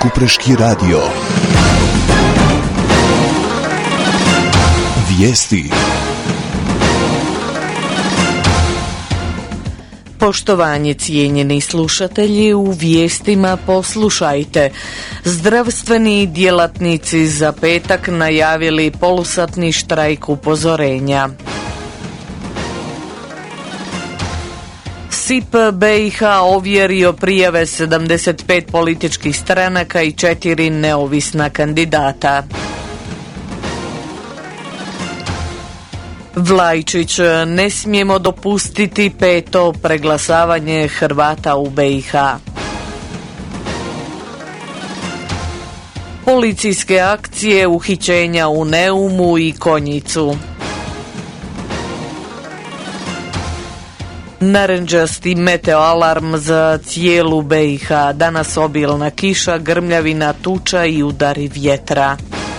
Kupreški radio. Vijesti. Poštovanje, cijenjeni slušatelji, u vijestima poslušajte. Zdravstveni djelatnici za petak najavili polusatni štrajk upozorenja. SIP BiH ovjerio prijave 75 političkih stranaka i 4 neovisna kandidata. Vlajčić, ne smijemo dopustiti peto preglasavanje Hrvata u BiH. Policijske akcije uhićenja u Neumu i Konjicu. Narančasti meteoalarm za cijelu BiH. Danas obilna kiša, grmljavina, tuča i udari vjetra.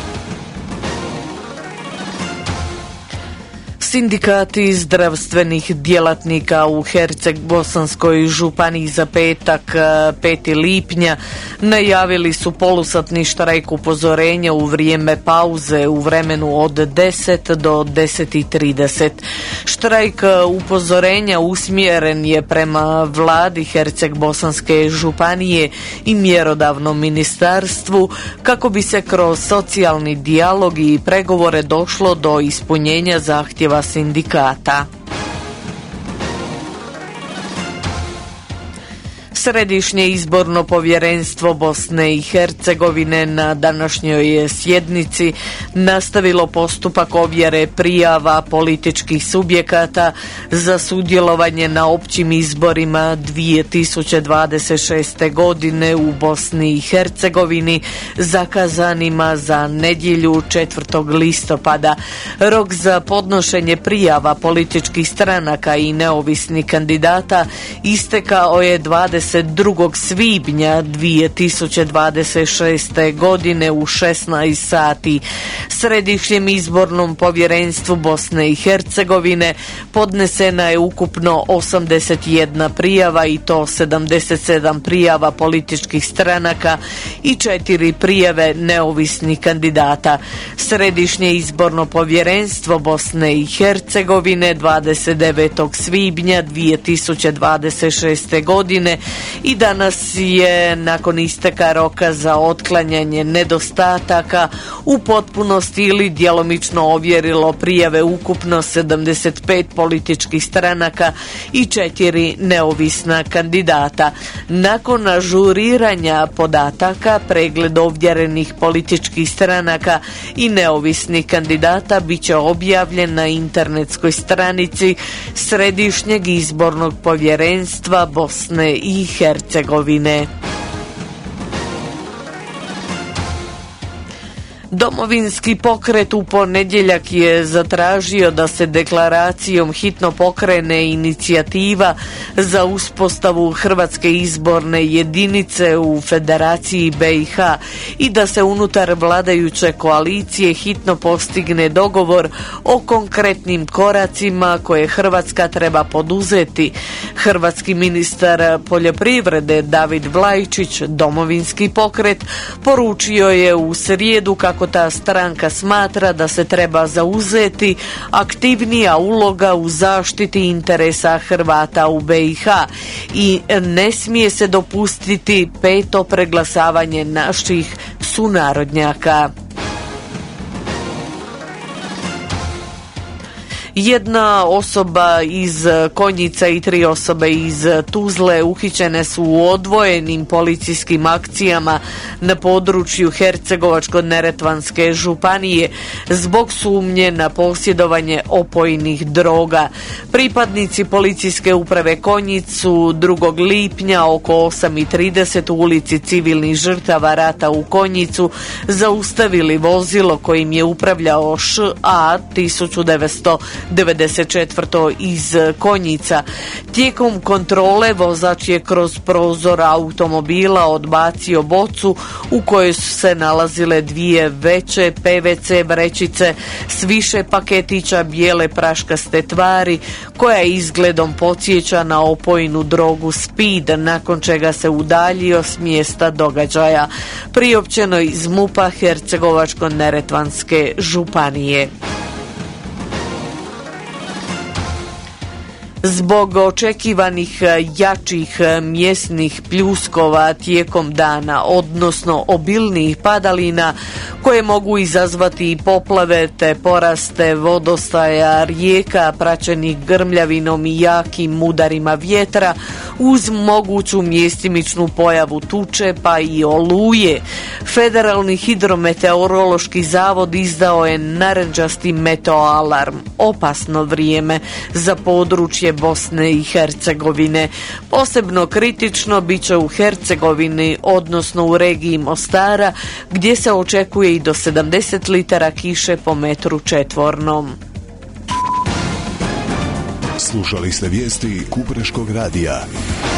Sindikati zdravstvenih djelatnika u Herceg-Bosanskoj županiji za petak 5. lipnja najavili su polusatni štrajk upozorenja u vrijeme pauze u vremenu od 10 do 10:30. Štrajk upozorenja usmjeren je prema vladi Herceg-Bosanske županije i mjerodavnom ministarstvu kako bi se kroz socijalni dijalog i pregovore došlo do ispunjenja zahtjeva sindikata. Središnje izborno povjerenstvo Bosne i Hercegovine na današnjoj sjednici nastavilo postupak ovjere prijava političkih subjekata za sudjelovanje na općim izborima 2026. godine u Bosni i Hercegovini zakazanima za nedjelju 4. listopada. Rok za podnošenje prijava političkih stranaka i neovisnih kandidata istekao je 22. svibnja 2026. godine u 16 sati. Središnjem izbornom povjerenstvu Bosne i Hercegovine podnesena je ukupno 81 prijava i to 77 prijava političkih stranaka i 4 prijave neovisnih kandidata. Središnje izborno povjerenstvo Bosne i Hercegovine 29. svibnja 2026. godine i danas je nakon isteka roka za otklanjanje nedostataka u potpunosti ili djelomično ovjerilo prijave ukupno 75 političkih stranaka i 4 neovisna kandidata. Nakon ažuriranja podataka, pregled ovjerenih političkih stranaka i neovisnih kandidata bit će objavljen na internetskoj stranici Središnjeg izbornog povjerenstva Bosne i Hercegovine. Domovinski pokret u ponedjeljak je zatražio da se deklaracijom hitno pokrene inicijativa za uspostavu Hrvatske izborne jedinice u Federaciji BiH i da se unutar vladajuće koalicije hitno postigne dogovor o konkretnim koracima koje Hrvatska treba poduzeti. Hrvatski ministar poljoprivrede David Vlajčić, Domovinski pokret, poručio je u srijedu kako ta stranka smatra da se treba zauzeti aktivnija uloga u zaštiti interesa Hrvata u BiH i ne smije se dopustiti peto preglasavanje naših sunarodnjaka. Jedna osoba iz Konjica i 3 osobe iz Tuzle uhićene su u odvojenim policijskim akcijama na području Hercegovačko-neretvanske županije zbog sumnje na posjedovanje opojnih droga. Pripadnici policijske uprave Konjicu 2. lipnja oko 8:30 u ulici civilnih žrtava rata u Konjicu zaustavili vozilo kojim je upravljao ŠA 1900 94. iz Konjica. Tijekom kontrole vozač je kroz prozor automobila odbacio bocu u kojoj su se nalazile dvije veće PVC vrećice s više paketića bijele praškaste tvari koja izgledom podsjeća na opojnu drogu speed, nakon čega se udaljio s mjesta događaja. Priopćeno iz MUP-a Hercegovačko-neretvanske županije. Zbog očekivanih jačih mjesnih pljuskova tijekom dana, odnosno obilnijih padalina koje mogu izazvati i poplave te poraste vodostaja rijeka praćenih grmljavinom i jakim udarima vjetra uz moguću mjestimičnu pojavu tuče pa i oluje, Federalni hidrometeorološki zavod izdao je narančasti meteoalarm, opasno vrijeme za područje Bosne i Hercegovine. Posebno kritično bit će u Hercegovini, odnosno u regiji Mostara, gdje se očekuje i do 70 litara kiše po metru četvornom. Slušali ste vijesti Kupreškog radija.